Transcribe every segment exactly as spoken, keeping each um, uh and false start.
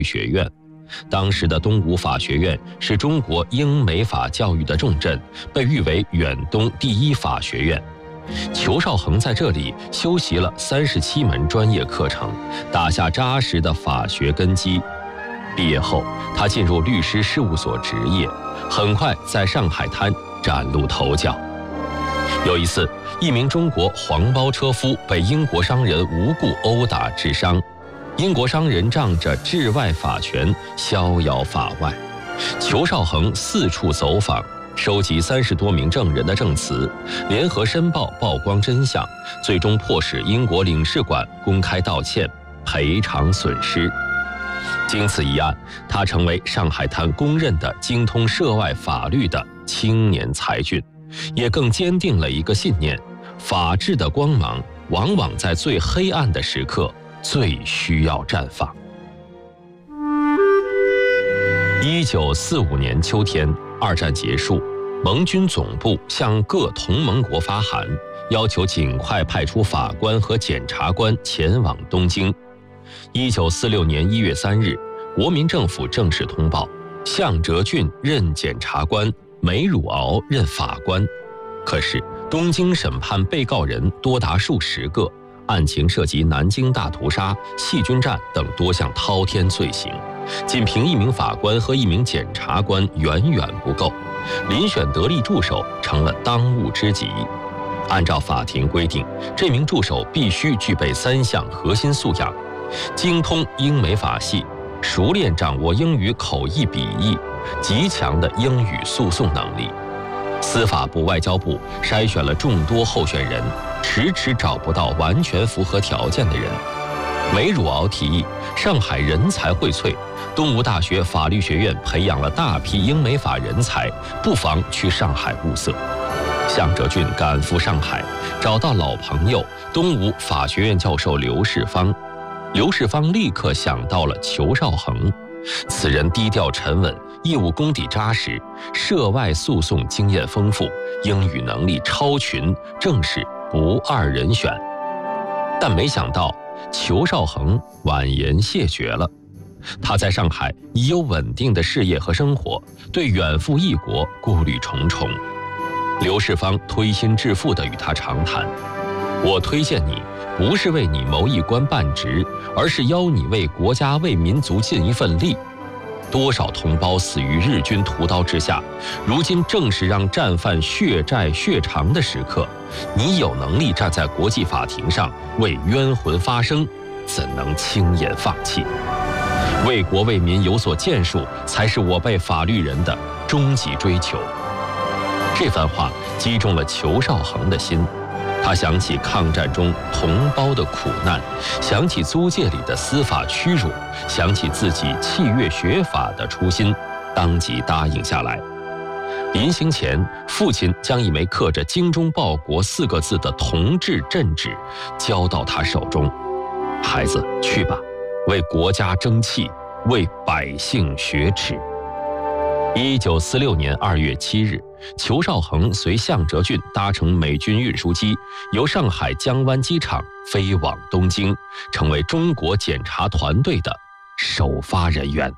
学院。当时的东吴法学院是中国英美法教育的重镇，被誉为远东第一法学院。裘绍衡在这里修习了三十七门专业课程，打下扎实的法学根基。毕业后，他进入律师事务所执业，很快在上海滩崭露头角。有一次，一名中国黄包车夫被英国商人无故殴打致伤，英国商人仗着治外法权逍遥法外。裘绍衡四处走访，收集三十多名证人的证词，联合申报曝光真相，最终迫使英国领事馆公开道歉，赔偿损失。经此一案，他成为上海滩公认的精通涉外法律的青年才俊，也更坚定了一个信念：法治的光芒往往在最黑暗的时刻最需要绽放。一九四五年秋天，二战结束，盟军总部向各同盟国发函，要求尽快派出法官和检察官前往东京。一九四六年一月三日，国民政府正式通报，向哲俊任检察官，梅汝敖任法官。可是东京审判被告人多达数十个，案情涉及南京大屠杀、细菌战等多项滔天罪行，仅凭一名法官和一名检察官远远不够，遴选得力助手成了当务之急。按照法庭规定，这名助手必须具备三项核心素养：精通英美法系，熟练掌握英语口译笔译，极强的英语诉讼能力。司法部、外交部筛选了众多候选人，迟迟找不到完全符合条件的人。梅汝敖提议，上海人才荟萃，东吴大学法律学院培养了大批英美法人才，不妨去上海物色。向哲俊赶赴上海，找到老朋友东吴法学院教授刘世芳。刘世芳立刻想到了裘绍衡，此人低调沉稳，业务功底扎实，涉外诉讼经验丰富，英语能力超群，正是不二人选。但没想到裘绍衡婉言谢绝了。他在上海已有稳定的事业和生活，对远赴异国顾虑重重。刘世芳推心置腹地与他长谈：我推荐你，不是为你谋一官半职，而是邀你为国家为民族尽一份力。多少同胞死于日军屠刀之下，如今正是让战犯血债血偿的时刻，你有能力站在国际法庭上为冤魂发声，怎能轻言放弃？为国为民有所建树，才是我辈法律人的终极追求。这番话击中了裘绍衡的心，他想起抗战中同胞的苦难，想起租界里的司法屈辱，想起自己弃越学法的初心，当即答应下来。临行前，父亲将一枚刻着“精忠报国”四个字的铜制镇纸交到他手中：“孩子，去吧，为国家争气，为百姓雪耻。”一九四六年二月七日，裘绍衡随向哲俊搭乘美军运输机，由上海江湾机场飞往东京，成为中国检察团队的首发人员。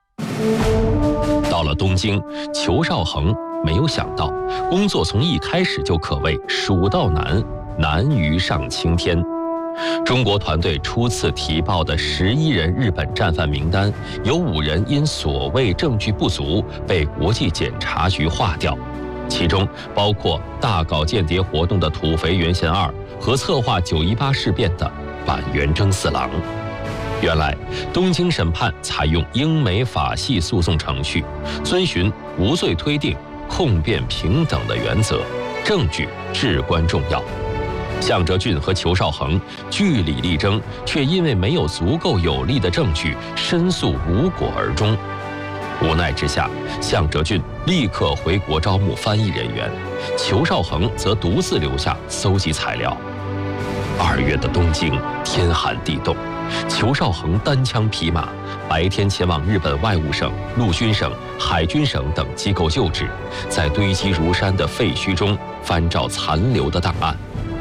到了东京，裘绍衡没有想到，工作从一开始就可谓蜀道难，难于上青天。中国团队初次提报的十一人日本战犯名单，有五人因所谓证据不足被国际检察局划掉，其中包括大搞间谍活动的土肥原贤二和策划九一八事变的板垣征四郎。原来东京审判采用英美法系诉讼程序，遵循无罪推定、控辩平等的原则，证据至关重要。向哲俊和裘绍衡据理力争，却因为没有足够有力的证据，申诉无果而终。无奈之下，向哲俊立刻回国招募翻译人员，裘绍衡则独自留下搜集材料。二月的东京，天寒地冻，裘绍衡单枪匹马，白天前往日本外务省、陆军省、海军省等机构就职，在堆积如山的废墟中翻找残留的档案。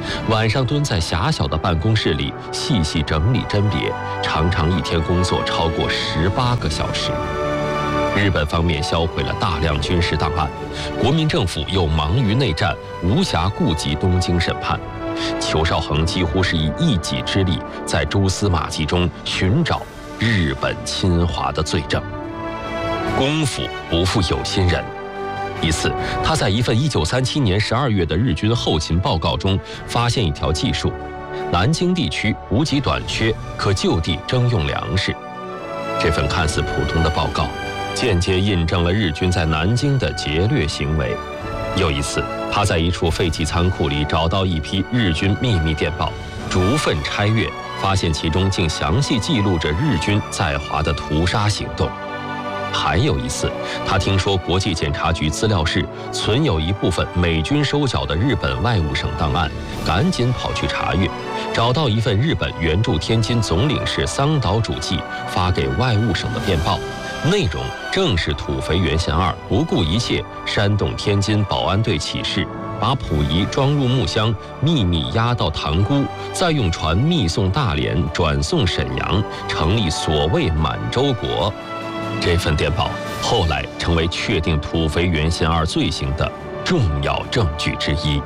晚上蹲在狭小的办公室里细细整理甄别，常常一天工作超过十八个小时。日本方面销毁了大量军事档案，国民政府又忙于内战，无暇顾及东京审判。裘绍珩几乎是以一己之力，在蛛丝马迹中寻找日本侵华的罪证。功夫不负有心人，一次，他在一份一九三七年十二月的日军后勤报告中发现一条记述：南京地区补给短缺，可就地征用粮食。这份看似普通的报告，间接印证了日军在南京的劫掠行为。又一次，他在一处废弃仓库里找到一批日军秘密电报，逐份拆阅，发现其中竟详细记录着日军在华的屠杀行动。还有一次，他听说国际检察局资料室存有一部分美军收缴的日本外务省档案，赶紧跑去查阅，找到一份日本援助天津总领事桑岛主纪发给外务省的电报，内容正是土肥原贤二不顾一切煽动天津保安队起事，把溥仪装入木箱，秘密押到塘沽，再用船密送大连，转送沈阳，成立所谓满洲国。这份电报后来成为确定土肥原贤二罪行的重要证据之一。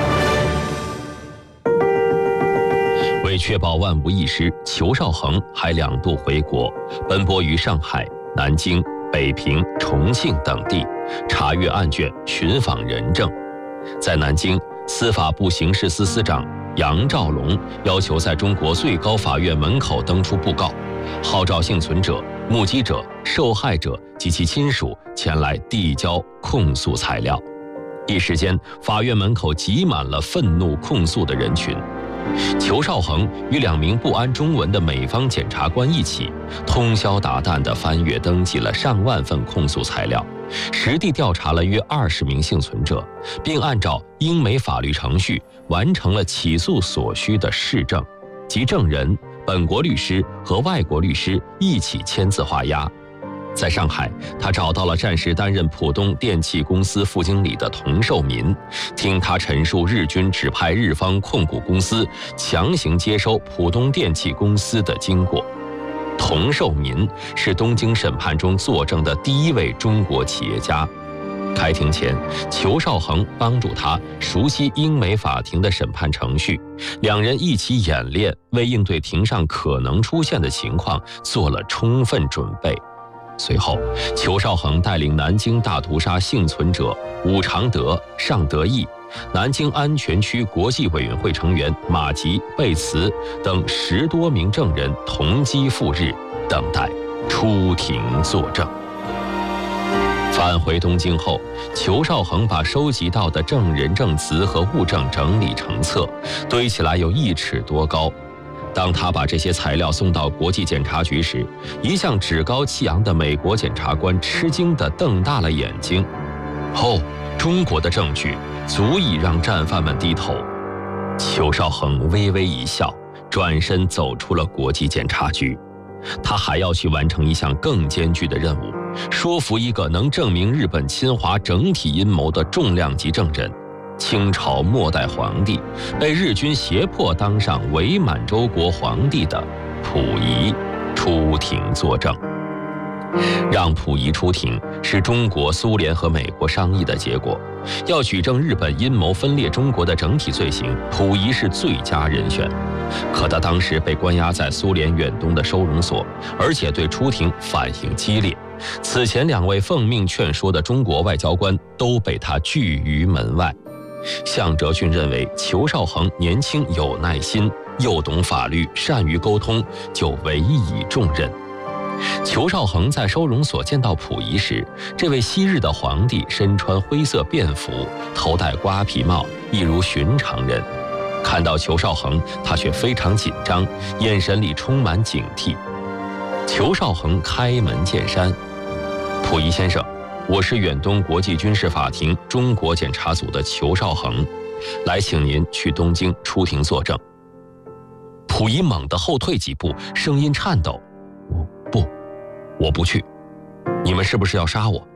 为确保万无一失，裘绍珩还两度回国，奔波于上海、南京、北平、重庆等地，查阅案卷，寻访人证。在南京，司法部刑事司司长杨兆龙要求在中国最高法院门口登出布告，号召幸存者、目击者、受害者及其亲属前来递交控诉材料。一时间，法院门口挤满了愤怒控诉的人群。裘绍珩与两名不谙中文的美方检察官一起，通宵达旦地翻阅登记了上万份控诉材料，实地调查了约二十名幸存者，并按照英美法律程序完成了起诉所需的事证，即证人、本国律师和外国律师一起签字画押。在上海，他找到了暂时担任浦东电气公司副经理的童寿民，听他陈述日军指派日方控股公司强行接收浦东电气公司的经过。童寿民是东京审判中作证的第一位中国企业家。开庭前，裘绍珩帮助他熟悉英美法庭的审判程序，两人一起演练，为应对庭上可能出现的情况做了充分准备。随后，裘绍珩带领南京大屠杀幸存者武常德、尚德义、南京安全区国际委员会成员马吉、贝茨等十多名证人同机赴日，等待出庭作证。返回东京后，裘绍珩把收集到的证人证词和物证整理成册，堆起来有一尺多高。当他把这些材料送到国际检察局时，一向趾高气扬的美国检察官吃惊地瞪大了眼睛。哦，中国的证据足以让战犯们低头。裘绍珩微微一笑，转身走出了国际检察局。他还要去完成一项更艰巨的任务，说服一个能证明日本侵华整体阴谋的重量级证人。清朝末代皇帝被日军胁迫当上伪满洲国皇帝的溥仪出庭作证。让溥仪出庭是中国、苏联和美国商议的结果。要举证日本阴谋分裂中国的整体罪行，溥仪是最佳人选。可他当时被关押在苏联远东的收容所，而且对出庭反应激烈。此前两位奉命劝说的中国外交官都被他拒于门外。向哲俊认为裘绍珩年轻有耐心，又懂法律，善于沟通，就委以重任。裘绍珩在收容所见到溥仪时，这位昔日的皇帝身穿灰色便服，头戴瓜皮帽，一如寻常人。看到裘绍珩，他却非常紧张，眼神里充满警惕。裘绍珩开门见山：“溥仪先生，我是远东国际军事法庭中国检察组的裘绍珩，来请您去东京出庭作证。”溥仪猛地后退几步，声音颤抖：“我不，我不去。你们是不是要杀我？”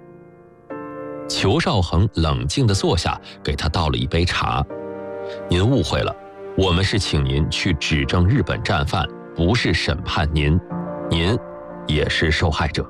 裘绍珩冷静地坐下，给他倒了一杯茶：“您误会了， 我们是请您去指证日本战犯，不是审判您，您也是受害者。